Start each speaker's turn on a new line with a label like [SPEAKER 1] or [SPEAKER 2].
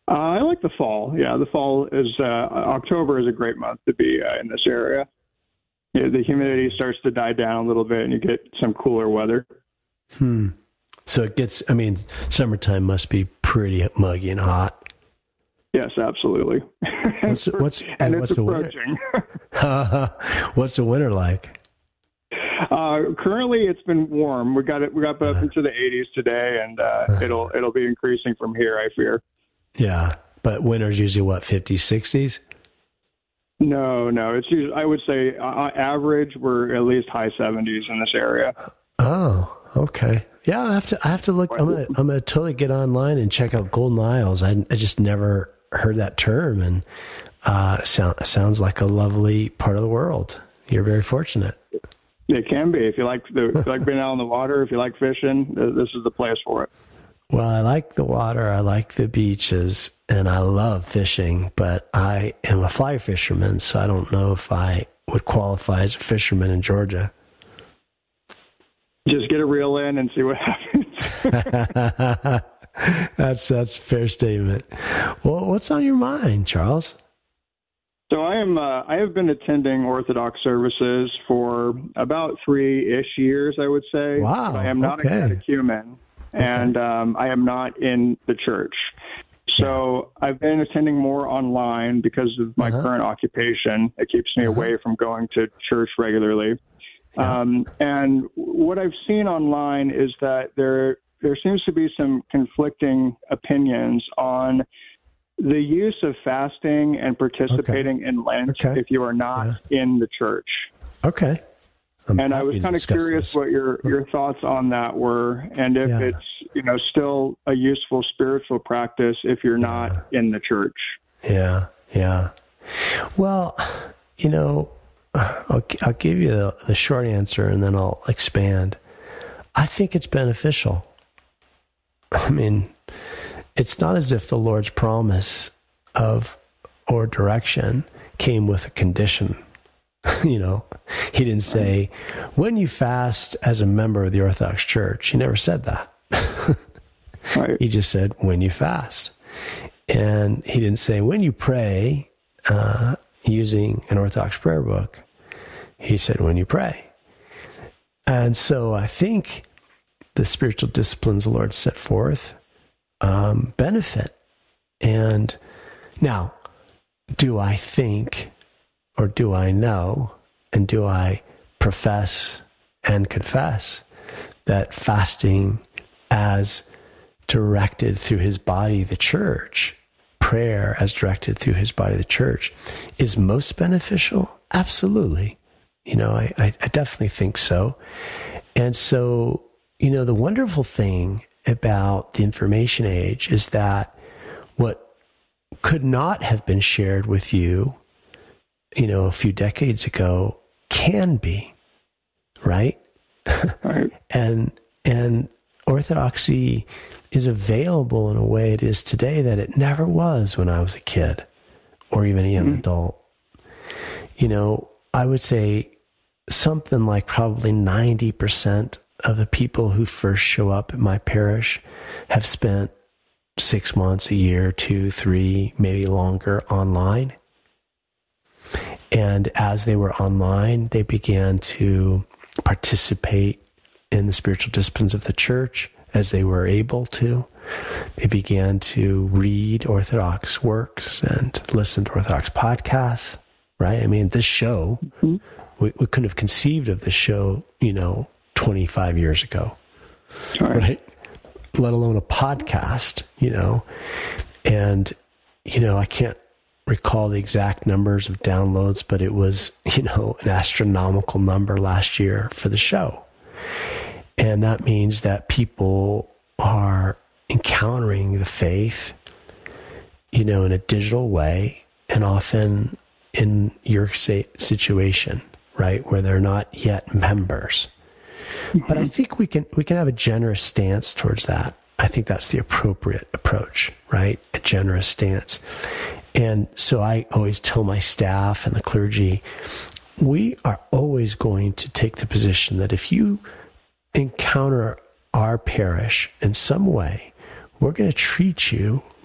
[SPEAKER 1] I like the fall. Yeah, the fall is October is a great month to be in this area. Yeah, the humidity starts to die down a little bit, and you get some cooler weather.
[SPEAKER 2] So it gets. I mean, summertime must be pretty muggy and hot.
[SPEAKER 1] Yes, absolutely.
[SPEAKER 2] What's the winter? What's the winter like?
[SPEAKER 1] Currently, it's been warm. We got up into the 80s today, and it'll be increasing from here, I fear.
[SPEAKER 2] Yeah, but winter's usually what, 50s, 60s?
[SPEAKER 1] No, it's usually, I would say average, we're at least high 70s in this area.
[SPEAKER 2] Oh, okay. Yeah, I have to look. I'm gonna totally get online and check out Golden Isles. I just never heard that term, and sounds like a lovely part of the world. You're very fortunate.
[SPEAKER 1] It can be. If you like being out on the water, if you like fishing, this is the place for it.
[SPEAKER 2] Well, I like the water, I like the beaches, and I love fishing, but I am a fly fisherman, so I don't know if I would qualify as a fisherman in Georgia.
[SPEAKER 1] Just get a reel in and see what happens.
[SPEAKER 2] That's a fair statement. Well, what's on your mind, Charles?
[SPEAKER 1] So I have been attending Orthodox services for about 3-ish years, I would say.
[SPEAKER 2] Wow.
[SPEAKER 1] But I am not a catechumen, and I am not in the church. So I've been attending more online because of my current occupation. It keeps me away from going to church regularly. And what I've seen online is that there seems to be some conflicting opinions on the use of fasting and participating in Lent if you are not in the church.
[SPEAKER 2] Okay.
[SPEAKER 1] And I was kind of curious what your thoughts on that were, and if it's still a useful spiritual practice if you're not in the church.
[SPEAKER 2] Yeah. Well, I'll give you the short answer, and then I'll expand. I think it's beneficial. I mean, it's not as if the Lord's promise or direction came with a condition. He didn't say, when you fast as a member of the Orthodox Church. He never said that.
[SPEAKER 1] Right.
[SPEAKER 2] He just said, when you fast. And he didn't say, when you pray using an Orthodox prayer book. He said, when you pray. And so I think the spiritual disciplines the Lord set forth benefit. And now, do I think, or do I know, and do I profess and confess that fasting as directed through his body, the church, prayer as directed through his body, the church, is most beneficial? Absolutely. I definitely think so. And so, the wonderful thing about the information age is that what could not have been shared with you, a few decades ago can be, right?
[SPEAKER 1] Right.
[SPEAKER 2] And Orthodoxy is available in a way it is today that it never was when I was a kid or even a young adult. I would say something like probably 90% of the people who first show up at my parish have spent 6 months, a year, 2, 3, maybe longer online. And as they were online, they began to participate in the spiritual disciplines of the church as they were able to. They began to read Orthodox works and listen to Orthodox podcasts, right? I mean, this show, we couldn't have conceived of this show, 25 years ago, right? Let alone a podcast, and, I can't recall the exact numbers of downloads, but it was, an astronomical number last year for the show. And that means that people are encountering the faith, in a digital way, and often in your situation, right, where they're not yet members. But I think we can have a generous stance towards that. I think that's the appropriate approach, right? A generous stance. And so I always tell my staff and the clergy, we are always going to take the position that if you encounter our parish in some way, we're going to treat you